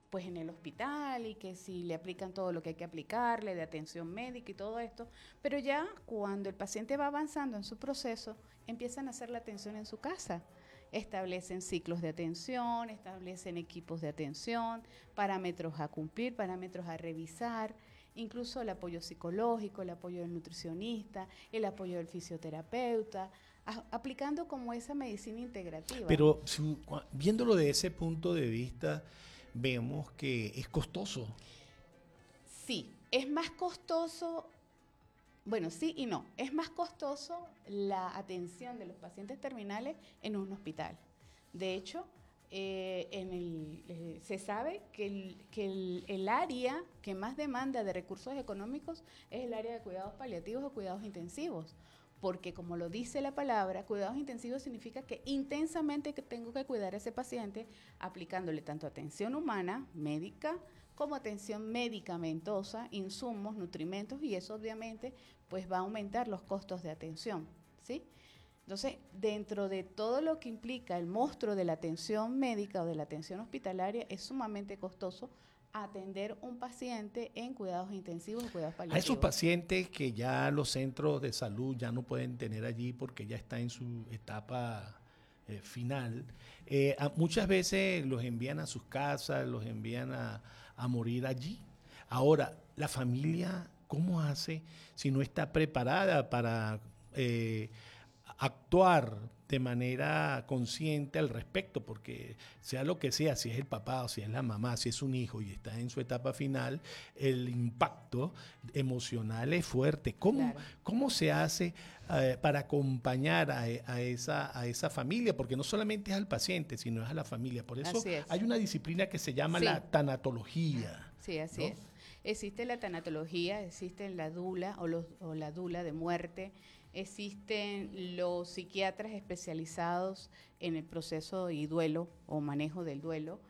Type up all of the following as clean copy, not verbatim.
pues en el hospital y que si le aplican todo lo que hay que aplicarle, de atención médica y todo esto, pero ya cuando el paciente va avanzando en su proceso, empiezan a hacer la atención en su casa. Establecen ciclos de atención, establecen equipos de atención, parámetros a cumplir, parámetros a revisar, incluso el apoyo psicológico, el apoyo del nutricionista, el apoyo del fisioterapeuta, aplicando como esa medicina integrativa. Pero viéndolo de ese punto de vista, vemos que es costoso. Sí, es más costoso. Bueno, sí y no. Es más costoso la atención de los pacientes terminales en un hospital. De hecho, se sabe que el área que más demanda de recursos económicos es el área de cuidados paliativos o cuidados intensivos. Porque como lo dice la palabra, cuidados intensivos significa que intensamente que tengo que cuidar a ese paciente aplicándole tanto atención humana, médica, como atención medicamentosa, insumos, nutrimentos, y eso obviamente pues va a aumentar los costos de atención, ¿sí? Entonces, dentro de todo lo que implica el monstruo de la atención médica o de la atención hospitalaria, es sumamente costoso atender un paciente en cuidados intensivos o cuidados A paliativos. esos pacientes que ya los centros de salud ya no pueden tener allí porque ya está en su etapa final, muchas veces los envían a sus casas, los envían a morir allí. Ahora, la familia, ¿cómo hace si no está preparada para actuar de manera consciente al respecto? Porque sea lo que sea, si es el papá o si es la mamá, si es un hijo y está en su etapa final, el impacto emocional es fuerte. Claro. ¿Cómo se hace para acompañar a esa familia? Porque no solamente es al paciente, sino es a la familia. Por eso hay una disciplina que se llama la tanatología. Sí, así ¿no? es. Existe la tanatología, existe la dula o la dula de muerte, existen los psiquiatras especializados en el proceso y duelo o manejo del duelo.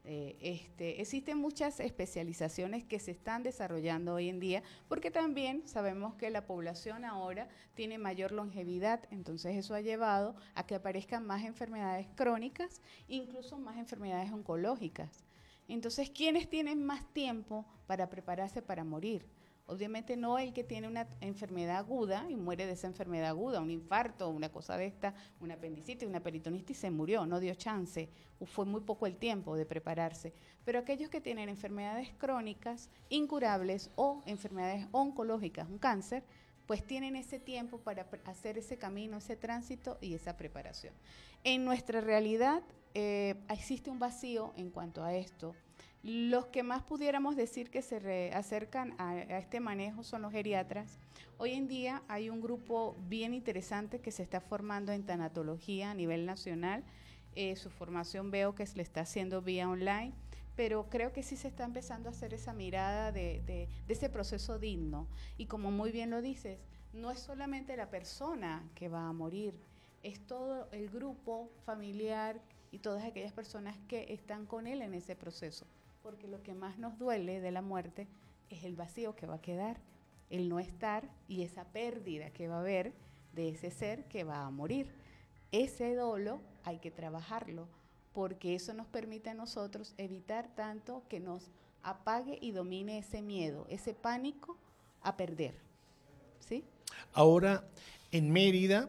Existen muchas especializaciones que se están desarrollando hoy en día, porque también sabemos que la población ahora tiene mayor longevidad, entonces eso ha llevado a que aparezcan más enfermedades crónicas, incluso más enfermedades oncológicas. Entonces, ¿quiénes tienen más tiempo para prepararse para morir? Obviamente no el que tiene una enfermedad aguda y muere de esa enfermedad aguda, un infarto, una cosa de esta, una apendicitis, una peritonitis, se murió, no dio chance, fue muy poco el tiempo de prepararse. Pero aquellos que tienen enfermedades crónicas, incurables o enfermedades oncológicas, un cáncer, pues tienen ese tiempo para hacer ese camino, ese tránsito y esa preparación. En nuestra realidad existe un vacío en cuanto a esto. Los que más pudiéramos decir que se acercan a este manejo son los geriatras. Hoy en día hay un grupo bien interesante que se está formando en tanatología a nivel nacional. Su formación veo que se le está haciendo vía online, pero creo que sí se está empezando a hacer esa mirada de ese proceso digno. Y como muy bien lo dices, no es solamente la persona que va a morir, es todo el grupo familiar y todas aquellas personas que están con él en ese proceso. Porque lo que más nos duele de la muerte es el vacío que va a quedar, el no estar y esa pérdida que va a haber de ese ser que va a morir. Ese dolo hay que trabajarlo, porque eso nos permite a nosotros evitar tanto que nos apague y domine ese miedo, ese pánico a perder. ¿Sí? Ahora, en Mérida,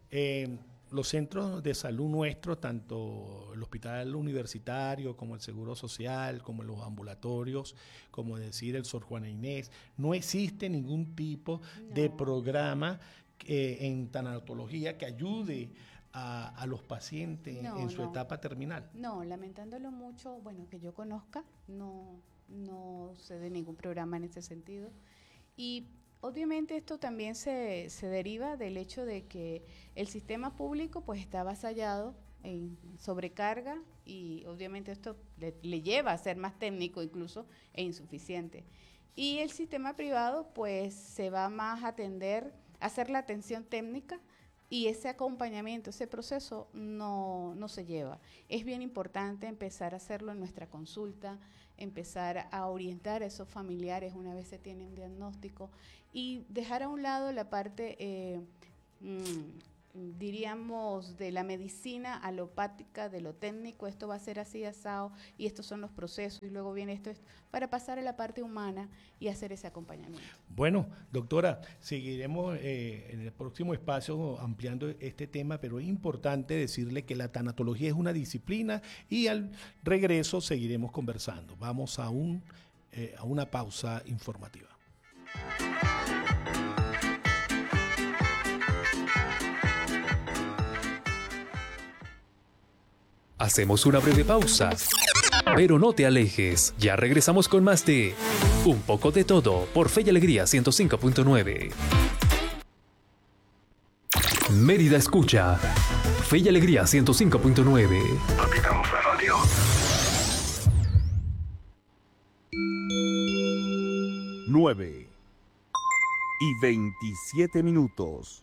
los centros de salud nuestros, tanto el hospital universitario como el Seguro Social, como los ambulatorios, como decir el Sor Juana Inés, no existe ningún tipo de programa en tanatología que ayude a los pacientes en su etapa terminal. No, lamentándolo mucho, bueno, que yo conozca, no sé de ningún programa en ese sentido. Y obviamente esto también se deriva del hecho de que el sistema público pues está avasallado en sobrecarga y obviamente esto le lleva a ser más técnico incluso e insuficiente. Y el sistema privado pues se va más a atender, a hacer la atención técnica y ese acompañamiento, ese proceso no se lleva. Es bien importante empezar a hacerlo en nuestra consulta, empezar a orientar a esos familiares una vez se tiene un diagnóstico y dejar a un lado la parte diríamos, de la medicina alopática, de lo técnico, esto va a ser así asado y estos son los procesos y luego viene esto, para pasar a la parte humana y hacer ese acompañamiento. Bueno, doctora, seguiremos en el próximo espacio ampliando este tema, pero es importante decirle que la tanatología es una disciplina y al regreso seguiremos conversando. Vamos a una pausa informativa. Hacemos una breve pausa, pero no te alejes, ya regresamos con más de Un poco de todo por Fe y Alegría 105.9. Mérida escucha Fe y Alegría 105.9. 9:27.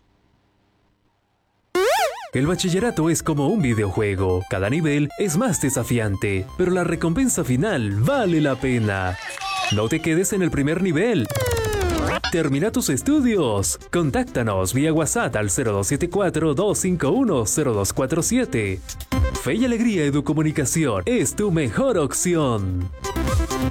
El bachillerato es como un videojuego. Cada nivel es más desafiante, pero la recompensa final vale la pena. No te quedes en el primer nivel. Termina tus estudios. Contáctanos vía WhatsApp al 0274-251-0247. Fe y Alegría Educomunicación es tu mejor opción.